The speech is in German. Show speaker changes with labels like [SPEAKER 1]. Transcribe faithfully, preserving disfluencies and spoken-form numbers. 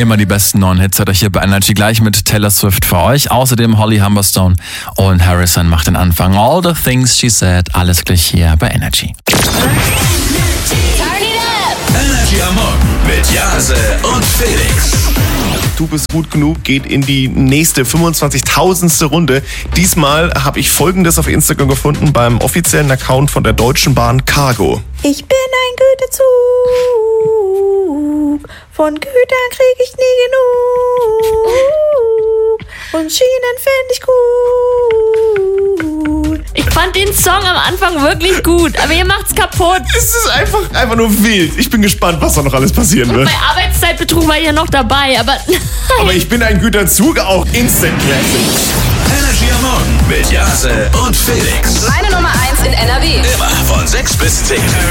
[SPEAKER 1] Immer die besten neuen Hits hat euch hier bei Energy gleich mit Taylor Swift für euch. Außerdem Holly Humberstone und Harrison macht den Anfang. All the things she said, alles gleich hier bei Energy.
[SPEAKER 2] Energy am Morgen mit Jase und Felix.
[SPEAKER 3] Du bist gut genug geht in die nächste fünfundzwanzigtausendste Runde. Diesmal habe ich Folgendes auf Instagram gefunden beim offiziellen Account von der Deutschen Bahn Cargo.
[SPEAKER 4] Ich bin ein Güterzug, von Gütern krieg ich nie genug und Schienen find ich gut.
[SPEAKER 5] Ich fand den Song am Anfang wirklich gut, aber ihr macht's kaputt.
[SPEAKER 3] Es ist einfach, einfach nur wild. Ich bin gespannt, was da noch alles passieren wird.
[SPEAKER 5] Bei Arbeitszeitbetrug war ich ja noch dabei, aber
[SPEAKER 3] Aber ich bin ein Güterzug, auch Instant Classic.
[SPEAKER 2] Energy am Morgen mit Jase und Felix.
[SPEAKER 6] Meine Nummer eins in N R W.
[SPEAKER 2] Immer von sechs bis zehn.